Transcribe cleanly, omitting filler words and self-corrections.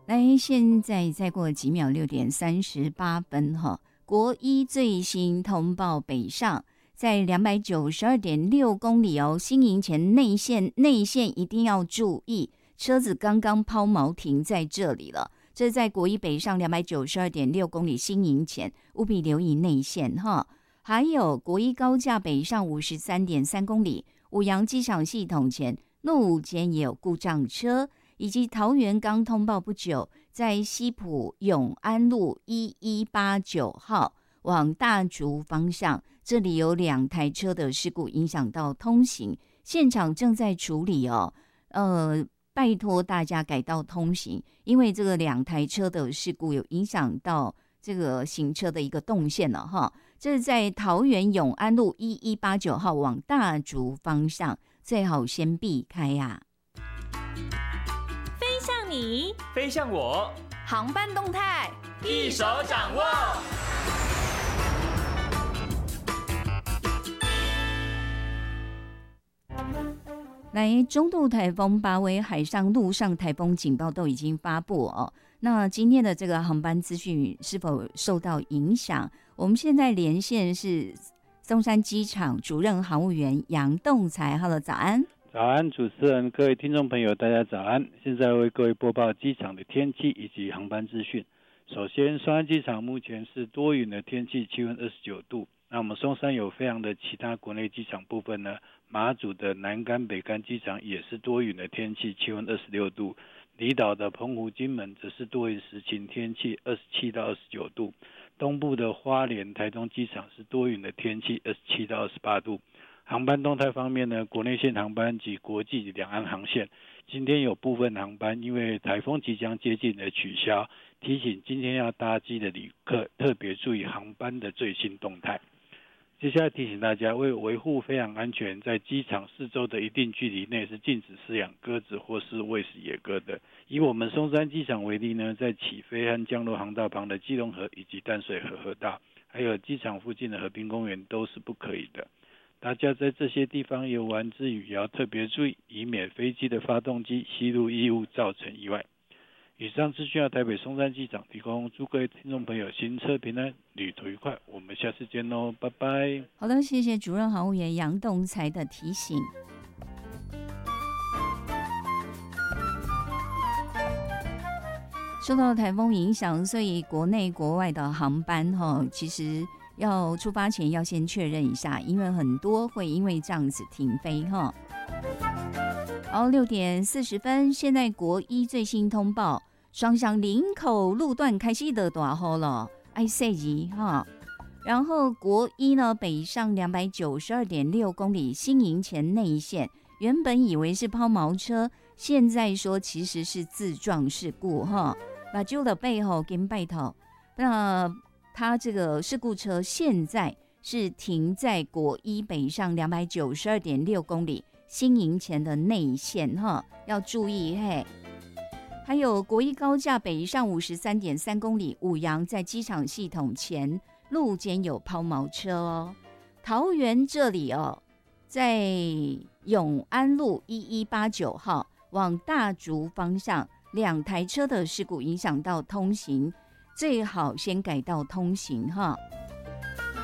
来，现在再过几秒，6:38哈。国一最新通报北上，在292.6公里哦，新营前内线一定要注意，车子刚刚抛锚停在这里了。这是在国一北上292.6公里新营前，务必留意内线哈。还有国一高架北上53.3公里，五杨机场系统前路间也有故障车。以及桃园刚通报不久，在西埔永安路1189号往大竹方向，这里有2台车的事故影响到通行，现场正在处理哦。拜托大家改道通行，因为这个2台车的事故有影响到这个行车的一个动线了哈。这是在桃园永安路1189号往大竹方向，最好先避开呀。 飞向你， 飞向我， 航班动态一手掌握。 来，中度台风巴威海上、陆上台风警报都已经发布哦。那今天的这个航班资讯是否受到影响？我们现在连线是松山机场主任航务员杨栋才。Hello， 早安。 早安，主持人，各位听众朋友，大家早安。现在为各位播报机场的天气以及航班资讯。首先，松山机场目前是多云的天气，气温29度。那我们松山有非常的其他国内机场部分呢，马祖的南竿、北竿机场也是多云的天气，气温26度。离岛的澎湖、金门则是多云时晴天气，27到29度。东部的花莲、台东机场是多云的天气，27到28度。航班动态方面呢，国内线航班及国际两岸航线，今天有部分航班因为台风即将接近而取消，提醒今天要搭机的旅客特别注意航班的最新动态。接下来提醒大家，为维护飞航安全，在机场四周的一定距离内是禁止饲养鸽子或是喂食野鸽的。以我们松山机场为例呢，在起飞和降落航道旁的基隆河以及淡水河河道，还有机场附近的河滨公园都是不可以的。大家在这些地方游玩之余，也要特别注意，以免飞机的发动机吸入异物造成意外。以上资讯由台北松山机场提供，祝各位听众朋友行车平安，旅途愉快。我们下次见喽，拜拜。 好的，谢谢主任航务员杨栋才的提醒。受到台风影响，所以国内国外的航班其实要出发前要先确认一下，因为很多会因为这样子停飞哈。好，6:40，现在国一最新通报，双向林口路段开始的大雨了，爱塞急哈。然后国一呢北上292.6公里，新营前内线，原本以为是抛锚车，现在说其实是自撞事故哈。把旧的背后跟拜头，那他这个事故车现在是停在国一北上292.6公里新营前的内线哈，要注意嘿。还有国一高架北上53.3公里，五杨在机场系统前路间有抛锚车哦。桃园这里哦，在永安路1189号往大竹方向，2台车的事故影响到通行，最好先改道通行哈。